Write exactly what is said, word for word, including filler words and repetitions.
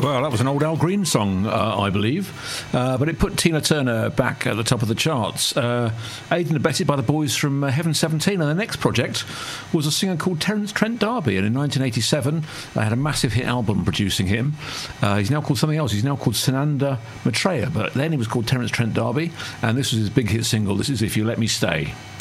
Well, that was an old Al Green song, uh, I believe, uh, but it put Tina Turner back at the top of the charts, uh, aided and abetted by the boys from uh, Heaven seventeen, and the next project was a singer called Terence Trent D'Arby, and in nineteen eighty-seven they had a massive hit album producing him. Uh, he's now called something else. He's now called Sananda Maitreya, but then he was called Terence Trent D'Arby, and this was his big hit single. This is If You Let Me Stay.